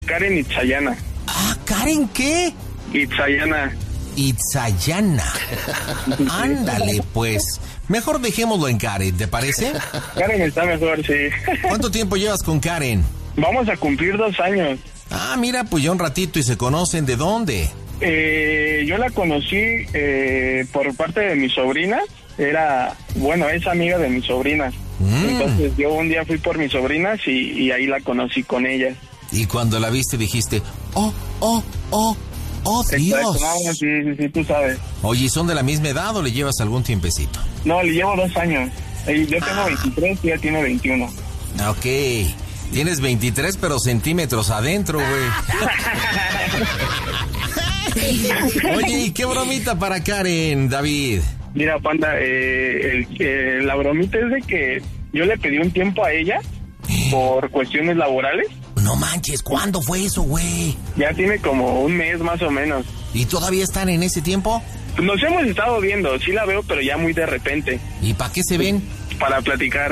Karen Itzayana. Ah, ¿Karen qué? Itzayana. Itzayana. Ándale, pues. Mejor dejémoslo en Karen, ¿te parece? Karen está mejor, sí. ¿Cuánto tiempo llevas con Karen? Vamos a cumplir 2 años. Ah, mira, pues ya un ratito y se conocen. ¿De dónde? Yo la conocí por parte de mi sobrina. Es amiga de mis sobrinas. Entonces yo un día fui por mis sobrinas y ahí la conocí con ella. Y cuando la viste dijiste, oh, Dios. Sí, tú sabes. Oye, ¿y son de la misma edad o le llevas algún tiempecito? No, le llevo 2 años. Yo tengo 23 y ella tiene 21. Ok. Tienes 23, pero centímetros adentro, güey. Oye, ¿y qué bromita para Karen, David? Mira, Panda, la bromita es de que yo le pedí un tiempo a ella por cuestiones laborales. No manches, ¿cuándo fue eso, güey? Ya tiene como un mes más o menos. ¿Y todavía están en ese tiempo? Nos hemos estado viendo, sí la veo, pero ya muy de repente. ¿Y para qué se ven? Para platicar.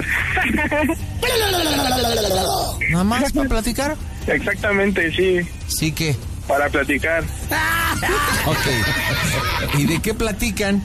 ¿Nada más para platicar? Exactamente, sí. ¿Sí qué? Para platicar. Ok. ¿Y de qué platican?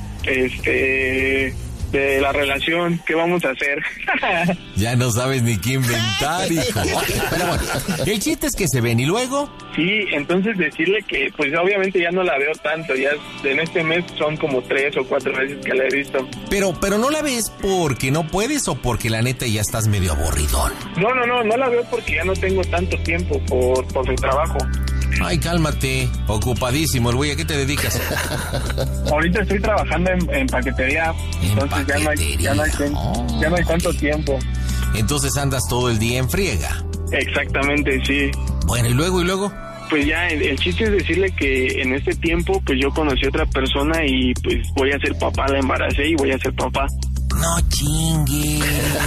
De la relación, ¿qué vamos a hacer? Ya no sabes ni qué inventar, hijo. Pero bueno, el chiste es que se ven y luego... Sí, entonces decirle que pues obviamente ya no la veo tanto, ya en este mes son como 3 o 4 veces que la he visto. Pero no la ves porque no puedes o porque la neta ya estás medio aburridón. No la veo porque ya no tengo tanto tiempo por mi trabajo. Ay, cálmate, ocupadísimo el güey, ¿a qué te dedicas? Ahorita estoy trabajando en paquetería, entonces ya no hay tanto tiempo. Entonces andas todo el día en friega. Exactamente, sí. Bueno, ¿y luego? Pues ya, el chiste es decirle que en este tiempo, pues yo conocí a otra persona y pues voy a ser papá, la embaracé y voy a ser papá. No chingues.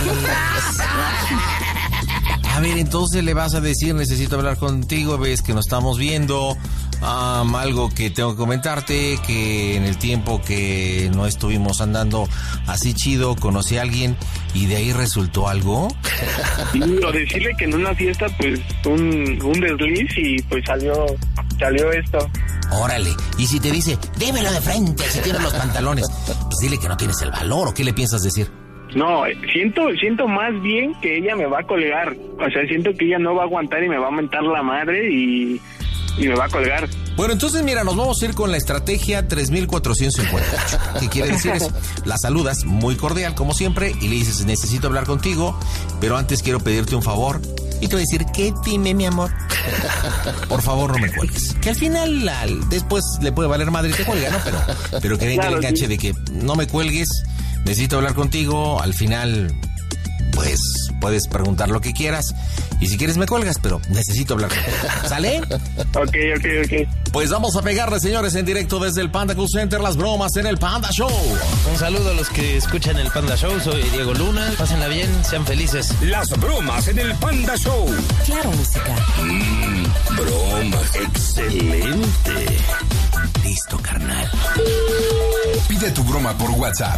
A ver, entonces le vas a decir, necesito hablar contigo, ves que nos estamos viendo, algo que tengo que comentarte, que en el tiempo que no estuvimos andando así chido, conocí a alguien y de ahí resultó algo. O decirle que en una fiesta, pues, un desliz y pues salió esto. Órale, y si te dice, dímelo de frente, si tienes los pantalones, pues dile que no tienes el valor, ¿o qué le piensas decir? No, siento más bien que ella me va a colgar. O sea, siento que ella no va a aguantar y me va a mentar la madre y me va a colgar. Bueno, entonces mira, nos vamos a ir con la estrategia 3458. ¿Qué quiere decir eso? La saludas muy cordial, como siempre, y le dices, necesito hablar contigo, pero antes quiero pedirte un favor. Y te voy a decir, ¿qué? Dime, mi amor. Por favor, no me cuelgues. Que al final, después le puede valer madre y te cuelga, ¿no? Pero que venga el enganche de que no me cuelgues, necesito hablar contigo, al final, pues, puedes preguntar lo que quieras. Y si quieres me cuelgas, pero necesito hablar contigo. ¿Sale? Ok. Pues vamos a pegarle, señores, en directo desde el Panda Cool Center, las bromas en el Panda Show. Un saludo a los que escuchan el Panda Show. Soy Diego Luna. Pásenla bien, sean felices. Las bromas en el Panda Show. Claro, música. Bromas. Excelente. Listo, carnal. Pide tu broma por WhatsApp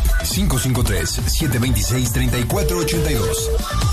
553-726-3482.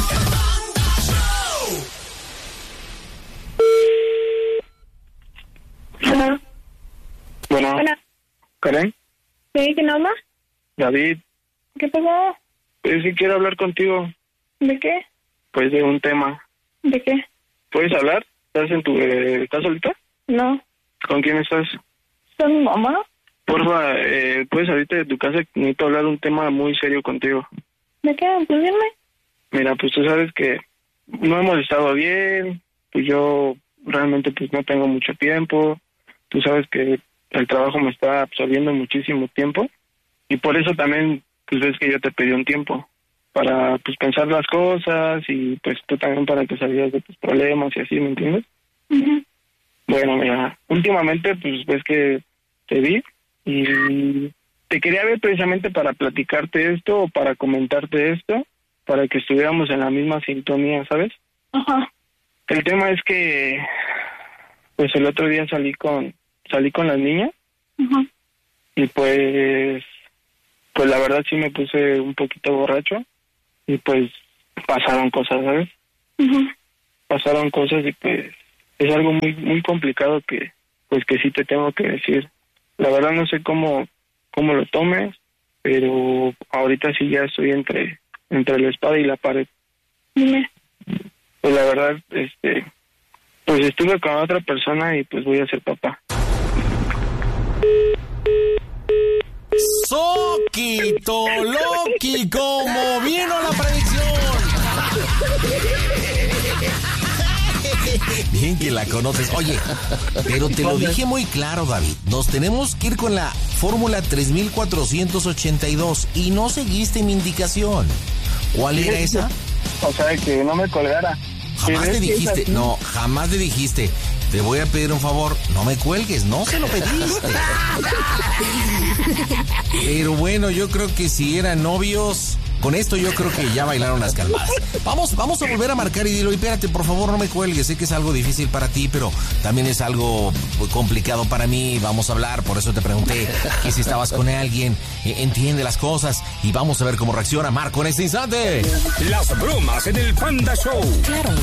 Bueno. Hola. ¿Karen? ¿Sí? ¿Quién habla? David. ¿Qué pasó? Pues sí quiero hablar contigo. ¿De qué? Pues de un tema. ¿De qué? ¿Puedes hablar? ¿Estás solita? No. ¿Con quién estás? ¿Soy mi mamá? Porfa, puedes salirte de tu casa, necesito hablar de un tema muy serio contigo. ¿De qué? Pues dime. Mira, pues tú sabes que no hemos estado bien, pues yo realmente pues no tengo mucho tiempo, tú sabes que el trabajo me está absorbiendo muchísimo tiempo y por eso también pues ves que yo te pedí un tiempo para pues pensar las cosas y pues tú también para que salieras de tus problemas y así, ¿me entiendes? Uh-huh. Bueno, mira, últimamente pues ves que te vi y te quería ver precisamente para platicarte esto o para comentarte esto, para que estuviéramos en la misma sintonía, ¿sabes? Ajá. El tema es que pues el otro día salí con las niñas. Ajá. Y pues la verdad sí me puse un poquito borracho y pues pasaron cosas, ¿sabes? Uh-huh. Pasaron cosas y pues es algo muy muy complicado que pues que sí te tengo que decir. La verdad no sé cómo lo tomes, pero ahorita sí ya estoy entre la espada y la pared. Dime. Pues la verdad, pues estuve con otra persona y pues voy a ser papá. Soquito Loki, como vino la predicción. Bien que la conoces. Oye, pero te lo dije muy claro, David. Nos tenemos que ir con la fórmula 3482 y no seguiste mi indicación. ¿Cuál era esa? O sea, que no me colgara. Jamás le dijiste, no, jamás le dijiste, te voy a pedir un favor, no me cuelgues, no se lo pediste. Pero bueno, yo creo que si eran novios, con esto yo creo que ya bailaron las calmadas. Vamos a volver a marcar y dilo, y espérate, por favor, no me cuelgues, sé que es algo difícil para ti, pero también es algo complicado para mí, vamos a hablar, por eso te pregunté que si estabas con alguien, entiende las cosas y vamos a ver cómo reacciona Marco en este instante. Las bromas en el Panda Show. Claro.